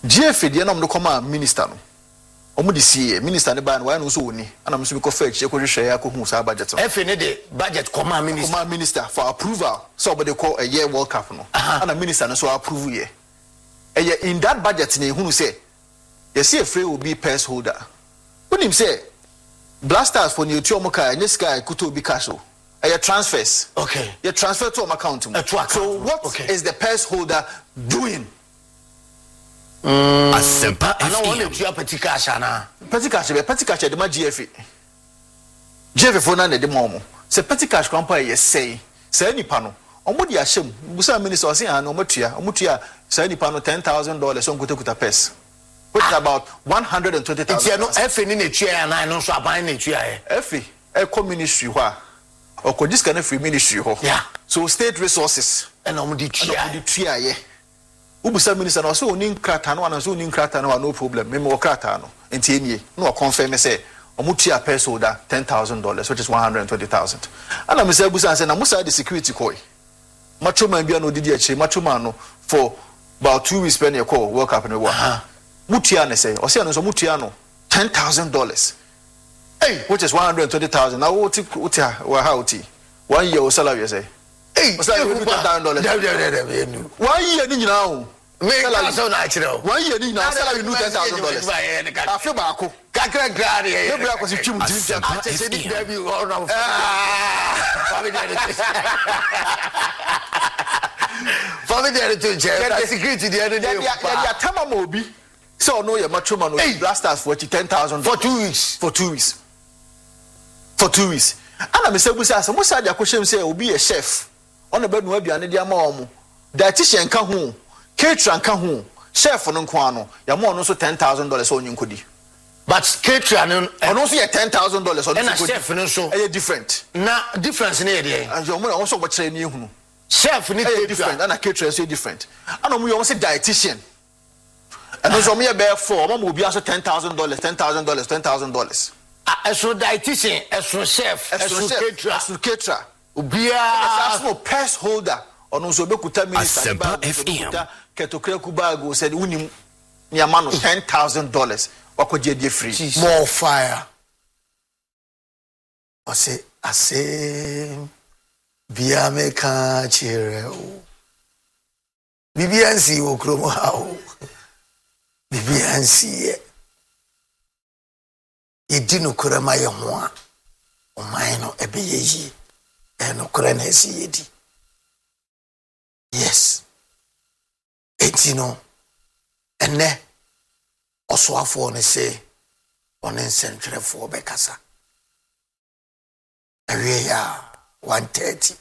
GFA de na mo koma minister no omo de sie minister ne ba no why no so woni ana mo so be ko fetch e ko hwehwe ya ko hu sa budget no FA ne de budget koma minister for approval so obede call a year World Cup no ana minister no so approve ye in that budget ne hunu say you see free will be purse holder when him say Blasters for new to omoka any sky kuto be cash o transfers okay you transfer to account so what is the purse holder doing? Asempa I don't want to do a petty cash ana petty cash the ma GFA for na de momo se petty cash kwampa ye say nipa no omo di ahyem busa minister o say an omotua say nipa no $10,000 so nkuta purse which is about 120,000. No FA ni netua na no so aban netua FA ministry ho a or this kind of free ministry ho. Yeah. So state resources and omudi tua ye. Ubusa minister no so oni nkrata no so oni nkrata no no problem. Me mo krata no enti enie no confirm say omutua purse holder $10,000 which is 120,000. And me say busa say na musa the security koi. Macho man bia no didi achi macho man no for about 2 weeks pen e call World Cup no wa. Mutia ne say o say no so mutia no $10,000. Hey, which is 120,000. Now what wa how ti 1 year salary say. Hey, what's that $10,000? 1 year ni nyina o. Me so na chiro. 1 year ni nyina salary no $10,000. Afio ba ko. Kakra grade ye. No bra ko si twim ti. Say the debut all now. Family there to check. Security the other day. Ya tama mo obi. So no your macho man Blasters for $10,000 for 2 weeks. For 2 weeks. For 2 weeks. And I'm saying busa some musa dia ko shem say obi a chef. On the bed no aduane dia ma omo. Dietitian ka ho, caterer ka ho, chef no nko ano. Ya mo no so $10,000 so onyinkodi. But caterer no ono so ye $10,000 so and chef no so e different. Na difference na dey. And you mo so go kire ni ehunu. Chef ni different and caterer so different. And omo you say dietitian. And so me be for mama obi aso $10,000. So dietitian, so chef, so caterer. Obia so purse holder. Ono so be kuta minister ba kuta ketokra kubago said unim nia mano $10,000 wakoje die free. More fire. I say bia me ka chire o. Bibiansi wo kromo ha o. Bibiansi ye. Yedi no kurama ye ho a. O man no ebe ye yi. No kura na esi yedi. Yes. Enti no ene osoafo ne se one nsentwerefo bekasa. Awie ya 130.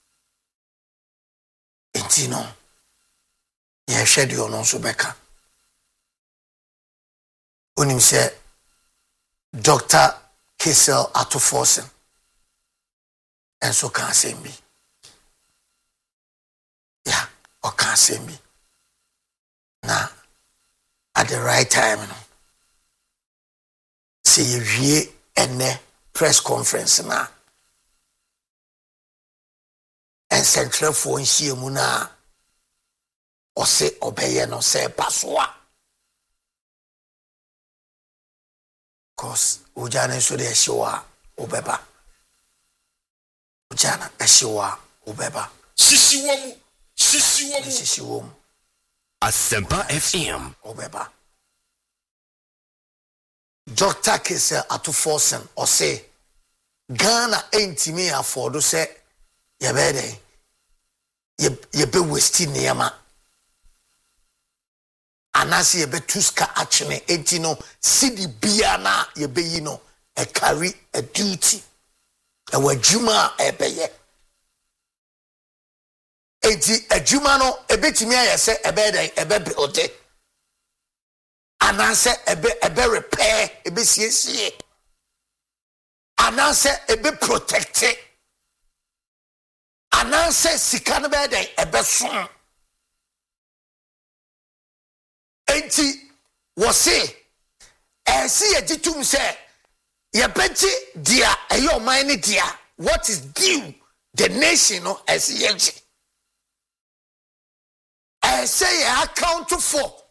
Enti no ye hwede ono so beka. Onim se Dr. Kissel Atuforsen and so can't say me. Yeah, or can't say me. Now, at the right time, you know, see you and press conference now. And central phone see muna or say obey no say paswa. Cause ujana so de showa obeba. Ujana eshiwa obeba. Sisi womu. Asempa FM obeba. Dr. Kissel Atuforsen or say Ghana ain't me afford to say yebede yebe westi niyama anasi yebe tuska achene enti no sidi bia na yebe yi no e carry a duty e wadwuma ebeye enti adwuma no ebetimi ayese ebede ebe build anase ebe repair ebe siesie anase ebe protect anase sika no be den ebe so enti wo se esi agitum se ye beti dia eyo man ni dia what is due the nation no esi ye say account for